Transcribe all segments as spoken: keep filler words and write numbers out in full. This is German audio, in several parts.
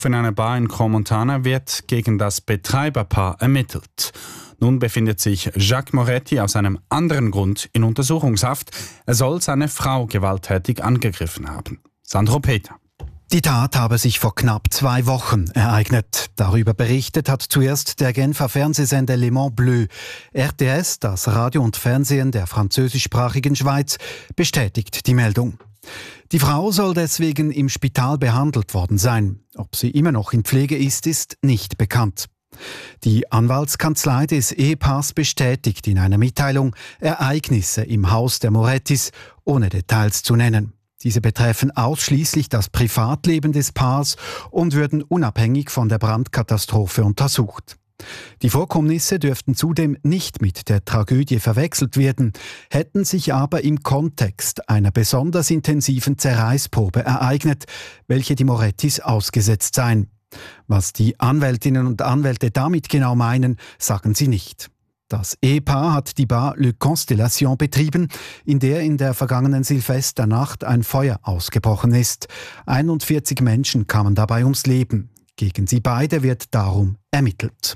In einer Bar in Crans-Montana wird gegen das Betreiberpaar ermittelt. Nun befindet sich Jacques Moretti aus einem anderen Grund in Untersuchungshaft. Er soll seine Frau gewalttätig angegriffen haben. Sandro Peter. Die Tat habe sich vor knapp zwei Wochen ereignet. Darüber berichtet hat zuerst der Genfer Fernsehsender Le Mans Bleu. R T S, das Radio und Fernsehen der französischsprachigen Schweiz, bestätigt die Meldung. Die Frau soll deswegen im Spital behandelt worden sein. Ob sie immer noch in Pflege ist, ist nicht bekannt. Die Anwaltskanzlei des Ehepaars bestätigt in einer Mitteilung Ereignisse im Haus der Morettis, ohne Details zu nennen. Diese betreffen ausschließlich das Privatleben des Paars und würden unabhängig von der Brandkatastrophe untersucht. Die Vorkommnisse dürften zudem nicht mit der Tragödie verwechselt werden, hätten sich aber im Kontext einer besonders intensiven Zerreißprobe ereignet, welche die Morettis ausgesetzt seien. Was die Anwältinnen und Anwälte damit genau meinen, sagen sie nicht. Das Ehepaar hat die Bar Le Constellation betrieben, in der in der vergangenen Silvesternacht ein Feuer ausgebrochen ist. einundvierzig Menschen kamen dabei ums Leben. Gegen sie beide wird darum ermittelt.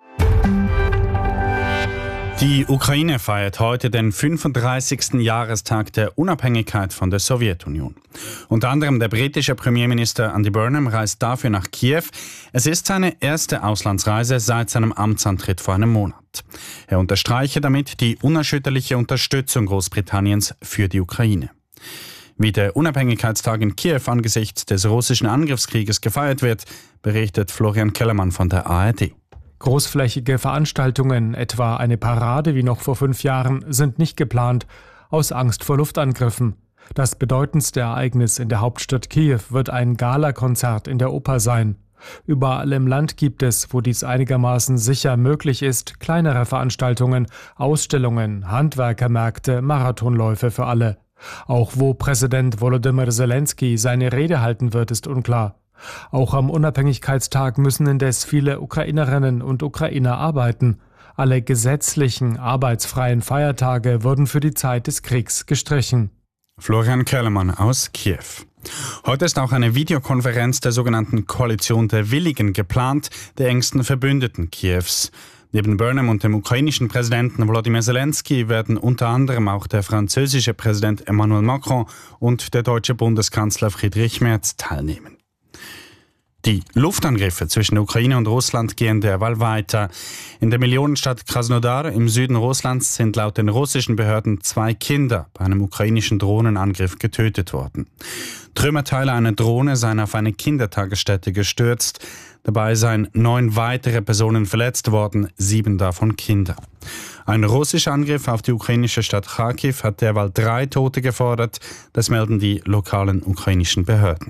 Die Ukraine feiert heute den fünfunddreißigsten Jahrestag der Unabhängigkeit von der Sowjetunion. Unter anderem der britische Premierminister Andy Burnham reist dafür nach Kiew. Es ist seine erste Auslandsreise seit seinem Amtsantritt vor einem Monat. Er unterstreiche damit die unerschütterliche Unterstützung Großbritanniens für die Ukraine. Wie der Unabhängigkeitstag in Kiew angesichts des russischen Angriffskrieges gefeiert wird, berichtet Florian Kellermann von der A R D. Großflächige Veranstaltungen, etwa eine Parade wie noch vor fünf Jahren, sind nicht geplant, aus Angst vor Luftangriffen. Das bedeutendste Ereignis in der Hauptstadt Kiew wird ein Galakonzert in der Oper sein. Überall im Land gibt es, wo dies einigermaßen sicher möglich ist, kleinere Veranstaltungen, Ausstellungen, Handwerkermärkte, Marathonläufe für alle. Auch wo Präsident Volodymyr Zelensky seine Rede halten wird, ist unklar. Auch am Unabhängigkeitstag müssen indes viele Ukrainerinnen und Ukrainer arbeiten. Alle gesetzlichen, arbeitsfreien Feiertage wurden für die Zeit des Kriegs gestrichen. Florian Kellermann aus Kiew. Heute ist auch eine Videokonferenz der sogenannten Koalition der Willigen geplant, der engsten Verbündeten Kiews. Neben Burnham und dem ukrainischen Präsidenten Volodymyr Zelensky werden unter anderem auch der französische Präsident Emmanuel Macron und der deutsche Bundeskanzler Friedrich Merz teilnehmen. Die Luftangriffe zwischen der Ukraine und Russland gehen derweil weiter. In der Millionenstadt Krasnodar im Süden Russlands sind laut den russischen Behörden zwei Kinder bei einem ukrainischen Drohnenangriff getötet worden. Trümmerteile einer Drohne seien auf eine Kindertagesstätte gestürzt. Dabei seien neun weitere Personen verletzt worden, sieben davon Kinder. Ein russischer Angriff auf die ukrainische Stadt Kharkiv hat derweil drei Tote gefordert. Das melden die lokalen ukrainischen Behörden.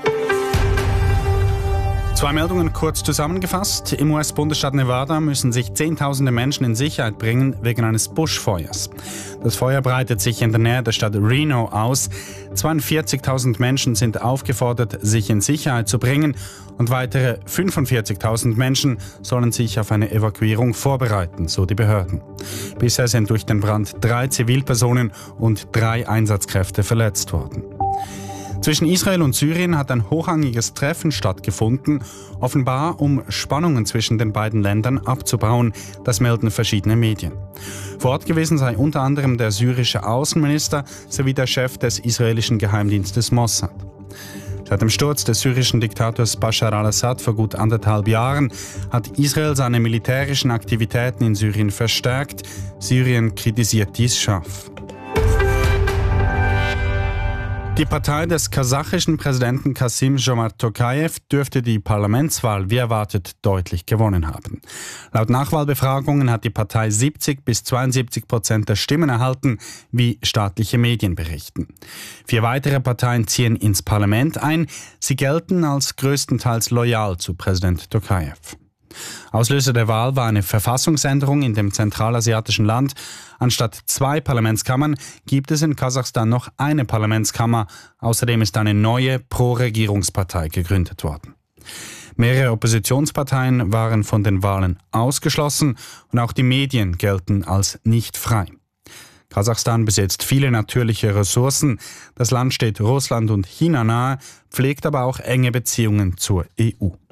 Zwei Meldungen kurz zusammengefasst. Im U S-Bundesstaat Nevada müssen sich Zehntausende Menschen in Sicherheit bringen wegen eines Buschfeuers. Das Feuer breitet sich in der Nähe der Stadt Reno aus. zweiundvierzigtausend Menschen sind aufgefordert, sich in Sicherheit zu bringen und weitere fünfundvierzigtausend Menschen sollen sich auf eine Evakuierung vorbereiten, so die Behörden. Bisher sind durch den Brand drei Zivilpersonen und drei Einsatzkräfte verletzt worden. Zwischen Israel und Syrien hat ein hochrangiges Treffen stattgefunden, offenbar um Spannungen zwischen den beiden Ländern abzubauen, das melden verschiedene Medien. Vor Ort gewesen sei unter anderem der syrische Außenminister sowie der Chef des israelischen Geheimdienstes Mossad. Seit dem Sturz des syrischen Diktators Bashar al-Assad vor gut anderthalb Jahren hat Israel seine militärischen Aktivitäten in Syrien verstärkt. Syrien kritisiert dies scharf. Die Partei des kasachischen Präsidenten Kassym-Jomart Tokayev dürfte die Parlamentswahl wie erwartet deutlich gewonnen haben. Laut Nachwahlbefragungen hat die Partei siebzig bis zweiundsiebzig Prozent der Stimmen erhalten, wie staatliche Medien berichten. Vier weitere Parteien ziehen ins Parlament ein. Sie gelten als größtenteils loyal zu Präsident Tokayev. Auslöser der Wahl war eine Verfassungsänderung in dem zentralasiatischen Land. Anstatt zwei Parlamentskammern gibt es in Kasachstan noch eine Parlamentskammer. Außerdem ist eine neue Pro-Regierungspartei gegründet worden. Mehrere Oppositionsparteien waren von den Wahlen ausgeschlossen und auch die Medien gelten als nicht frei. Kasachstan besitzt viele natürliche Ressourcen. Das Land steht Russland und China nahe, pflegt aber auch enge Beziehungen zur E U.